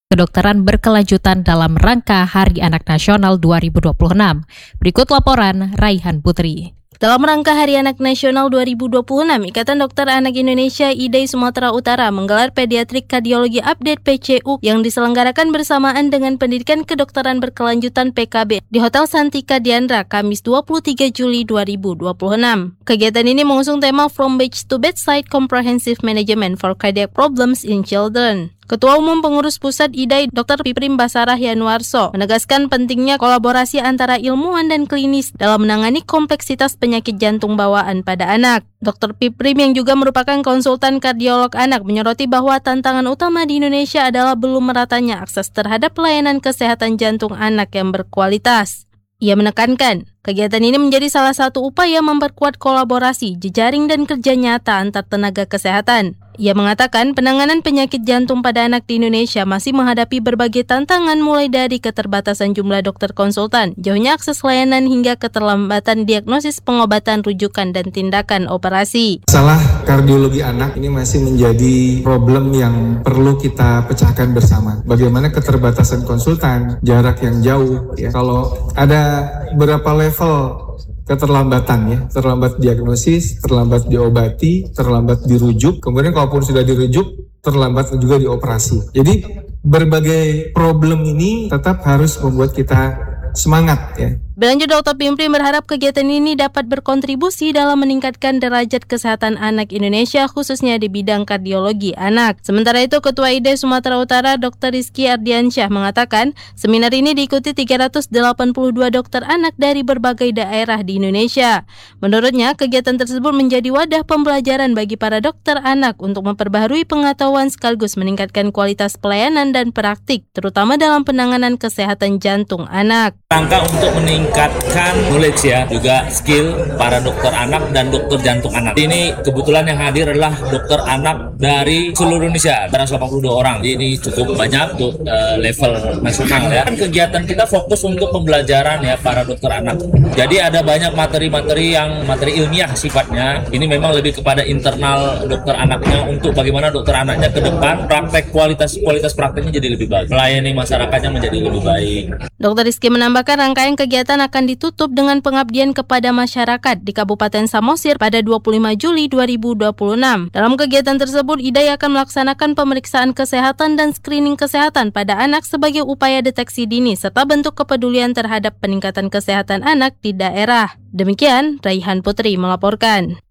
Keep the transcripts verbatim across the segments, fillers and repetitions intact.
kedokteran berkelanjutan dalam rangka Hari Anak Nasional dua ribu dua puluh enam. Berikut laporan Raihan Putri. Dalam rangka Hari Anak Nasional dua ribu dua puluh enam, Ikatan Dokter Anak Indonesia I D I Sumatera Utara menggelar Pediatrik Kardiologi Update P C U yang diselenggarakan bersamaan dengan Pendidikan Kedokteran Berkelanjutan P K B di Hotel Santika Diandra, Kamis dua puluh tiga Juli dua ribu dua puluh enam. Kegiatan ini mengusung tema From Bedside to Bedside Comprehensive Management for Cardiac Problems in Children. Ketua Umum Pengurus Pusat I D I Dokter Piprim Basarah Yanuarso menegaskan pentingnya kolaborasi antara ilmuwan dan klinis dalam menangani kompleksitas penyakit jantung bawaan pada anak. Dokter Piprim yang juga merupakan konsultan kardiolog anak menyoroti bahwa tantangan utama di Indonesia adalah belum meratanya akses terhadap pelayanan kesehatan jantung anak yang berkualitas. Ia menekankan, kegiatan ini menjadi salah satu upaya memperkuat kolaborasi, jejaring dan kerja nyata antar tenaga kesehatan. Ia mengatakan penanganan penyakit jantung pada anak di Indonesia masih menghadapi berbagai tantangan mulai dari keterbatasan jumlah dokter konsultan, jauhnya akses layanan hingga keterlambatan diagnosis, pengobatan, rujukan, dan tindakan operasi. Masalah kardiologi anak ini masih menjadi problem yang perlu kita pecahkan bersama. Bagaimana keterbatasan konsultan, jarak yang jauh, ya. Kalau ada berapa level keterlambatan ya, terlambat diagnosis, terlambat diobati, terlambat dirujuk, kemudian kalaupun sudah dirujuk, terlambat juga dioperasi. Jadi berbagai problem ini tetap harus membuat kita semangat ya. Berlanjut, Dokter Piprim berharap kegiatan ini dapat berkontribusi dalam meningkatkan derajat kesehatan anak Indonesia khususnya di bidang kardiologi anak. Sementara itu, Ketua I D I Sumatera Utara Dokter Rizky Ardiansyah mengatakan seminar ini diikuti tiga ratus delapan puluh dua dokter anak dari berbagai daerah di Indonesia. Menurutnya, kegiatan tersebut menjadi wadah pembelajaran bagi para dokter anak untuk memperbaharui pengetahuan sekaligus meningkatkan kualitas pelayanan dan praktik, terutama dalam penanganan kesehatan jantung anak. Rangka untuk meningkatkan knowledge ya, juga skill para dokter anak dan dokter jantung anak. Ini kebetulan yang hadir adalah dokter anak dari seluruh Indonesia, ada delapan puluh dua orang. Ini cukup banyak untuk uh, level nasional ya. Kegiatan kita fokus untuk pembelajaran ya para dokter anak. Jadi ada banyak materi-materi yang materi ilmiah sifatnya. Ini memang lebih kepada internal dokter anaknya untuk bagaimana dokter anaknya ke depan praktek kualitas kualitas prakteknya jadi lebih baik, melayani masyarakatnya menjadi lebih baik. Dokter Rizky menambahkan rangkaian kegiatan akan ditutup dengan pengabdian kepada masyarakat di Kabupaten Samosir pada dua puluh lima Juli dua ribu dua puluh enam. Dalam kegiatan tersebut, I D I akan melaksanakan pemeriksaan kesehatan dan screening kesehatan pada anak sebagai upaya deteksi dini serta bentuk kepedulian terhadap peningkatan kesehatan anak di daerah. Demikian, Raihan Putri melaporkan.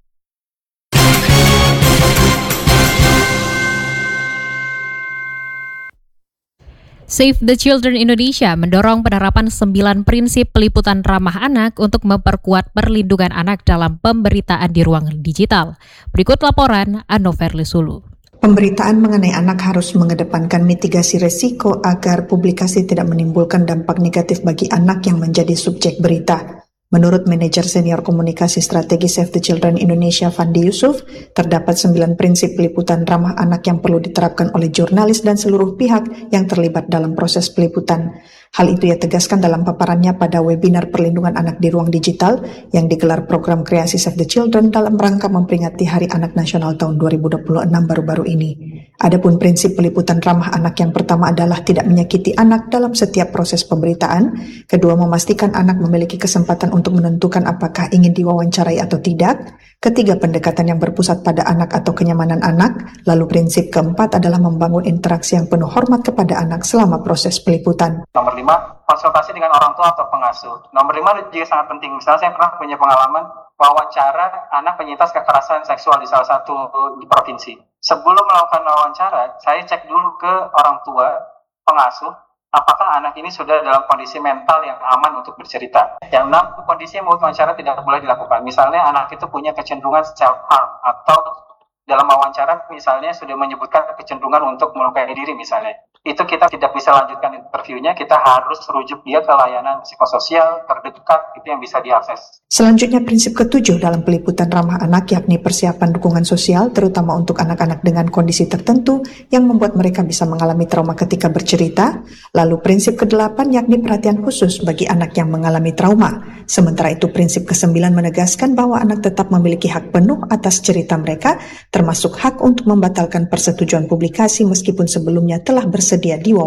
Save the Children Indonesia mendorong penerapan sembilan prinsip peliputan ramah anak untuk memperkuat perlindungan anak dalam pemberitaan di ruang digital. Berikut laporan Anoverli Sulu. Pemberitaan mengenai anak harus mengedepankan mitigasi resiko agar publikasi tidak menimbulkan dampak negatif bagi anak yang menjadi subjek berita. Menurut Manajer Senior Komunikasi Strategi Save the Children Indonesia, Fandi Yusuf, terdapat sembilan prinsip peliputan ramah anak yang perlu diterapkan oleh jurnalis dan seluruh pihak yang terlibat dalam proses peliputan. Hal itu ia tegaskan dalam paparannya pada webinar perlindungan anak di ruang digital yang digelar program kreasi Save the Children dalam rangka memperingati Hari Anak Nasional tahun dua ribu dua puluh enam baru-baru ini. Adapun prinsip peliputan ramah anak yang pertama adalah tidak menyakiti anak dalam setiap proses pemberitaan. Kedua, memastikan anak memiliki kesempatan untuk menentukan apakah ingin diwawancarai atau tidak. Ketiga, pendekatan yang berpusat pada anak atau kenyamanan anak. Lalu prinsip keempat adalah membangun interaksi yang penuh hormat kepada anak selama proses peliputan. Nomor lima, konsultasi dengan orang tua atau pengasuh. Nomor lima juga sangat penting. Misalnya saya pernah punya pengalaman wawancara anak penyintas kekerasan seksual di salah satu di provinsi. Sebelum melakukan wawancara, saya cek dulu ke orang tua pengasuh, apakah anak ini sudah dalam kondisi mental yang aman untuk bercerita. Yang enam, kondisi mulut wawancara tidak boleh dilakukan. Misalnya anak itu punya kecenderungan self-harm atau dalam wawancara misalnya sudah menyebutkan kecenderungan untuk melukai diri misalnya. Itu kita tidak bisa lanjutkan interviewnya, kita harus rujuk dia ke layanan psikososial terdekat, itu yang bisa diakses. Selanjutnya, prinsip ketujuh dalam peliputan ramah anak yakni persiapan dukungan sosial, terutama untuk anak-anak dengan kondisi tertentu yang membuat mereka bisa mengalami trauma ketika bercerita. Lalu prinsip kedelapan yakni perhatian khusus bagi anak yang mengalami trauma. Sementara itu, prinsip kesembilan menegaskan bahwa anak tetap memiliki hak penuh atas cerita mereka, termasuk hak untuk membatalkan persetujuan publikasi meskipun sebelumnya telah bersedia diwawancara.